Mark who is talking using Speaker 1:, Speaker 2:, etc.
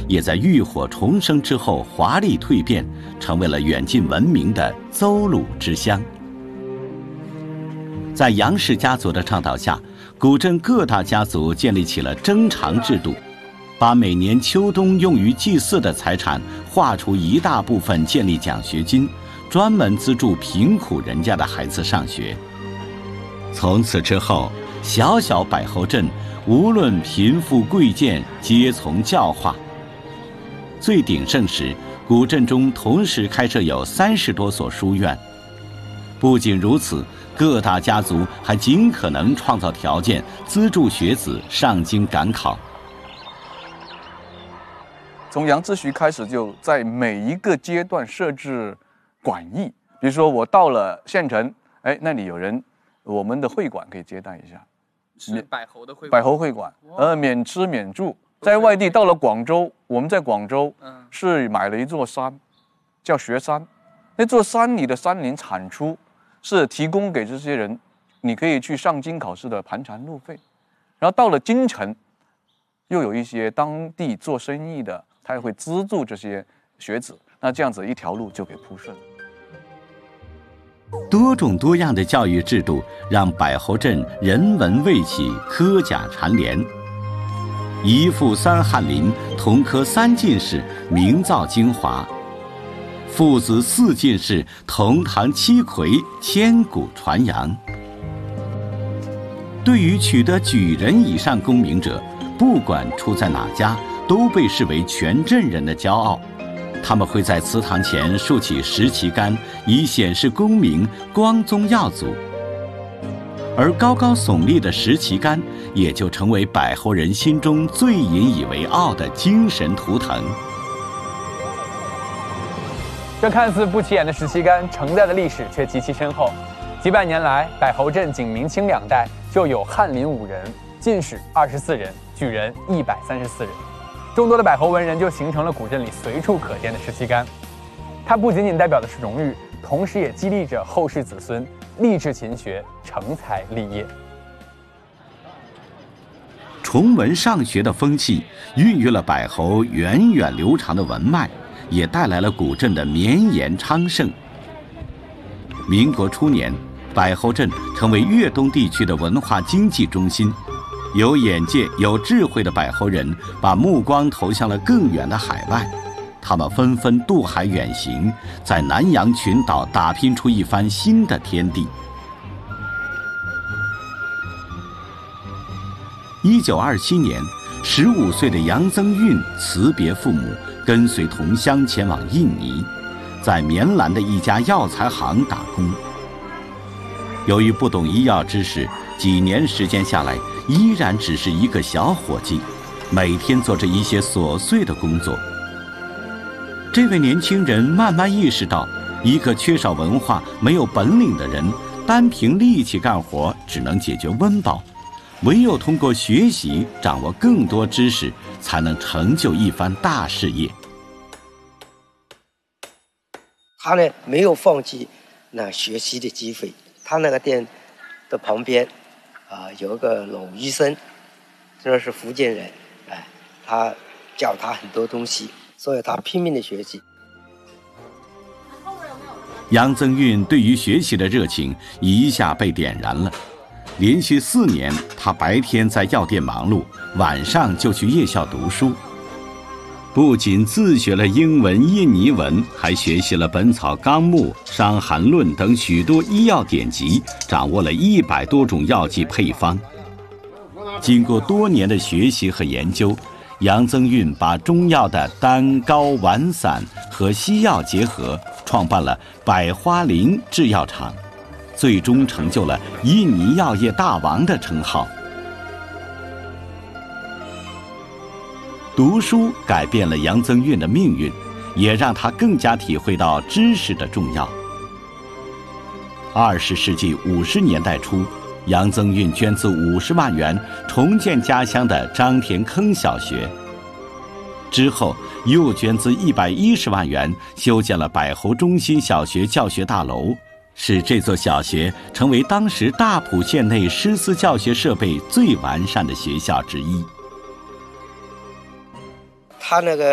Speaker 1: 也在浴火重生之后华丽蜕变，成为了远近闻名的邹鲁之乡。在杨氏家族的倡导下，古镇各大家族建立起了征偿制度，把每年秋冬用于祭祀的财产划出一大部分建立奖学金，专门资助贫苦人家的孩子上学。从此之后，小小柏侯镇无论贫富贵贱，皆从教化。最鼎盛时，古镇中同时开设有30多所书院。不仅如此，各大家族还尽可能创造条件，资助学子上京赶考。
Speaker 2: 从杨之徐开始，就在每一个阶段设置馆驿。比如说，我到了县城，哎，那里有人，我们的会馆可以接待一下，
Speaker 3: 是柏侯的会馆，
Speaker 2: 柏侯会馆，免吃免住。在外地到了广州，我们在广州是买了一座山，叫学山。那座山里的山林产出是提供给这些人，你可以去上京考试的盘缠路费。然后到了京城，又有一些当地做生意的，他也会资助这些学子。那这样子一条路就给铺顺了。
Speaker 1: 多种多样的教育制度让柏侯镇人文味起，科甲蝉联。一父三翰林，同科三进士，名噪京华；父子四进士，同堂七魁，千古传扬。对于取得举人以上功名者，不管出在哪家，都被视为全镇人的骄傲。他们会在祠堂前竖起石旗杆，以显示功名，光宗耀祖。而高高耸立的石旗杆，也就成为柏侯人心中最引以为傲的精神图腾。
Speaker 3: 这看似不起眼的石旗杆，承载的历史却极其深厚。几百年来，柏侯镇仅明清2代就有翰林5人，进士24人，举人134人。众多的柏侯文人就形成了古镇里随处可见的石旗杆。它不仅仅代表的是荣誉，同时也激励着后世子孙立志勤学，成才立业。
Speaker 1: 崇文上学的风气孕育了柏侯源远流长的文脉，也带来了古镇的绵延昌盛。民国初年，柏侯镇成为粤东地区的文化经济中心。有眼界、有智慧的柏侯人把目光投向了更远的海外，他们纷纷渡海远行，在南洋群岛打拼出一番新的天地。1927年，15岁的杨增运辞别父母，跟随同乡前往印尼，在棉兰的一家药材行打工。由于不懂医药知识，几年时间下来，依然只是一个小伙计，每天做着一些琐碎的工作。这位年轻人慢慢意识到，一个缺少文化、没有本领的人，单凭力气干活只能解决温饱，唯有通过学习掌握更多知识，才能成就一番大事业。
Speaker 4: 他呢没有放弃那学习的机会。他那个店的旁边有一个老医生，这是福建人，他教他很多东西，所以他拼命的学习。
Speaker 1: 杨增运对于学习的热情一下被点燃了。连续4年，他白天在药店忙碌，晚上就去夜校读书。不仅自学了英文、印尼文，还学习了《本草纲目》《伤寒论》等许多医药典籍，掌握了100多种药剂配方。经过多年的学习和研究，杨增运把中药的单、高、丸散和西药结合，创办了百花林制药厂，最终成就了印尼药业大王的称号。读书改变了杨增运的命运，也让他更加体会到知识的重要。20世纪50年代初，杨增运捐资50万元重建家乡的张田坑小学，之后又捐资110万元修建了柏侯中心小学教学大楼，使这座小学成为当时大埔县内师资教学设备最完善的学校之一。
Speaker 4: 他那个